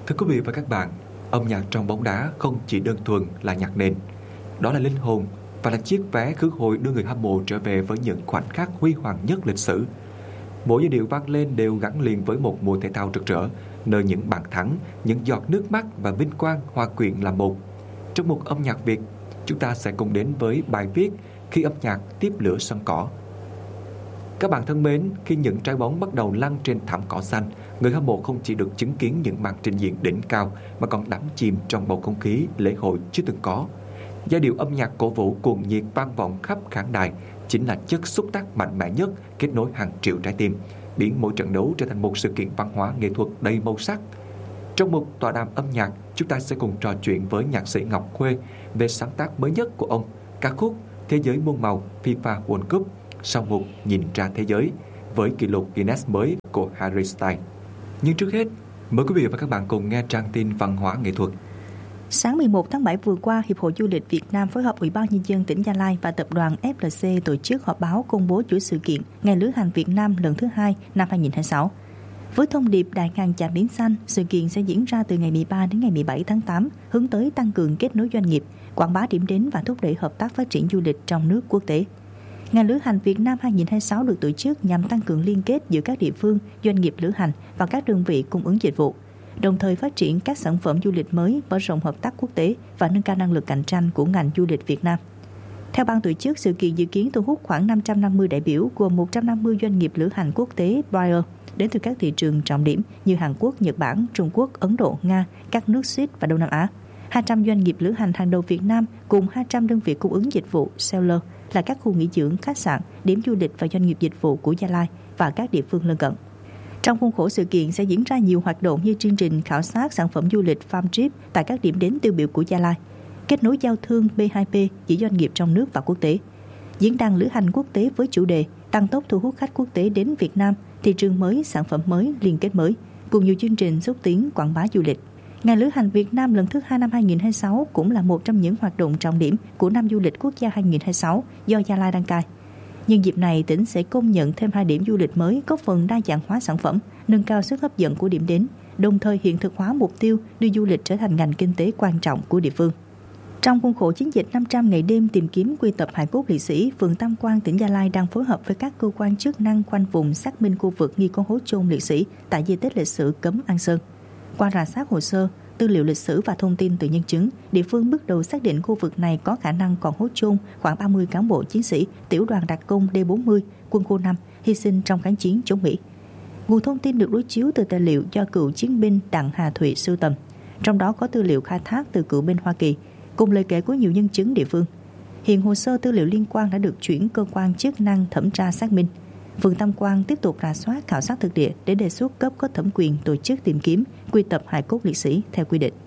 Thưa quý vị và các bạn, âm nhạc trong bóng đá không chỉ đơn thuần là nhạc nền. Đó là linh hồn và là chiếc vé khứ hồi đưa người hâm mộ trở về với những khoảnh khắc huy hoàng nhất lịch sử. Mỗi giai điệu vang lên đều gắn liền với một mùa thể thao rực rỡ, nơi những bàn thắng, những giọt nước mắt và vinh quang hòa quyện làm một. Trong một âm nhạc Việt, chúng ta sẽ cùng đến với bài viết Khi âm nhạc tiếp lửa sân cỏ. Các bạn thân mến, khi những trái bóng bắt đầu lăn trên thảm cỏ xanh, người hâm mộ không chỉ được chứng kiến những màn trình diễn đỉnh cao mà còn đắm chìm trong bầu không khí lễ hội chưa từng có. Giai điệu âm nhạc cổ vũ cuồng nhiệt vang vọng khắp khán đài chính là chất xúc tác mạnh mẽ nhất kết nối hàng triệu trái tim, biến mỗi trận đấu trở thành một sự kiện văn hóa nghệ thuật đầy màu sắc. Trong một tọa đàm âm nhạc, chúng ta sẽ cùng trò chuyện với nhạc sĩ Ngọc Khuê về sáng tác mới nhất của ông, ca khúc Thế giới muôn màu FIFA World Cup sau một nhìn ra thế giới với kỷ lục Guinness mới của Harry Styles. Nhưng trước hết, mời quý vị và các bạn cùng nghe trang tin văn hóa nghệ thuật. Sáng 11 tháng 7 vừa qua, Hiệp hội Du lịch Việt Nam phối hợp Ủy ban Nhân dân tỉnh Gia Lai và tập đoàn FLC tổ chức họp báo công bố chuỗi sự kiện Ngày Lữ hành Việt Nam lần thứ 2 năm 2026. Với thông điệp Đại ngàn chạm biển xanh, sự kiện sẽ diễn ra từ ngày 13 đến ngày 17 tháng 8, hướng tới tăng cường kết nối doanh nghiệp, quảng bá điểm đến và thúc đẩy hợp tác phát triển du lịch trong nước quốc tế. Ngày Lữ hành Việt Nam 2026 được tổ chức nhằm tăng cường liên kết giữa các địa phương, doanh nghiệp lữ hành và các đơn vị cung ứng dịch vụ, đồng thời phát triển các sản phẩm du lịch mới, mở rộng hợp tác quốc tế và nâng cao năng lực cạnh tranh của ngành du lịch Việt Nam. Theo ban tổ chức, sự kiện dự kiến thu hút khoảng 550 đại biểu gồm 150 doanh nghiệp lữ hành quốc tế buyer đến từ các thị trường trọng điểm như Hàn Quốc, Nhật Bản, Trung Quốc, Ấn Độ, Nga, các nước SEAD và Đông Nam Á. 200 doanh nghiệp lữ hành hàng đầu Việt Nam cùng 200 đơn vị cung ứng dịch vụ seller là các khu nghỉ dưỡng, khách sạn, điểm du lịch và doanh nghiệp dịch vụ của Gia Lai và các địa phương lân cận. Trong khuôn khổ sự kiện sẽ diễn ra nhiều hoạt động như chương trình khảo sát sản phẩm du lịch farm trip tại các điểm đến tiêu biểu của Gia Lai, kết nối giao thương B2P giữa doanh nghiệp trong nước và quốc tế, diễn đàn lữ hành quốc tế với chủ đề tăng tốc thu hút khách quốc tế đến Việt Nam, thị trường mới, sản phẩm mới, liên kết mới, cùng nhiều chương trình xúc tiến quảng bá du lịch. Ngày Lữ hành Việt Nam lần thứ 2 năm 2026 cũng là một trong những hoạt động trọng điểm của năm du lịch quốc gia 2026 do Gia Lai đăng cai. Nhân dịp này, tỉnh sẽ công nhận thêm 2 điểm du lịch mới, góp phần đa dạng hóa sản phẩm, nâng cao sức hấp dẫn của điểm đến, đồng thời hiện thực hóa mục tiêu đưa du lịch trở thành ngành kinh tế quan trọng của địa phương. Trong khuôn khổ chiến dịch 500 ngày đêm tìm kiếm quy tập hài cốt liệt sĩ, phường Tam Quan, tỉnh Gia Lai đang phối hợp với các cơ quan chức năng khoanh vùng xác minh khu vực nghi có hố chôn liệt sĩ tại di tích lịch sử Cấm An Sơn. Qua rà soát hồ sơ, tư liệu lịch sử và thông tin từ nhân chứng, địa phương bước đầu xác định khu vực này có khả năng còn hố chôn khoảng 30 cán bộ chiến sĩ tiểu đoàn đặc công D40, quân khu 5 hy sinh trong kháng chiến chống Mỹ. Nguồn thông tin được đối chiếu từ tài liệu do cựu chiến binh Đặng Hà Thụy sưu tầm, trong đó có tư liệu khai thác từ cựu binh Hoa Kỳ, cùng lời kể của nhiều nhân chứng địa phương. Hiện hồ sơ tư liệu liên quan đã được chuyển cơ quan chức năng thẩm tra xác minh. Phường Tam Quan tiếp tục rà soát khảo sát thực địa để đề xuất cấp có thẩm quyền tổ chức tìm kiếm quy tập hài cốt liệt sĩ theo quy định.